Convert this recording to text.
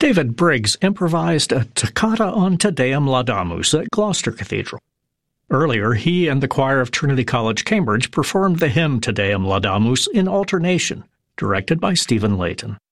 David Briggs improvised a toccata on Te Deum Laudamus at Gloucester Cathedral. Earlier, he and the choir of Trinity College, Cambridge performed the hymn Te Deum Laudamus in alternation, directed by Stephen Layton.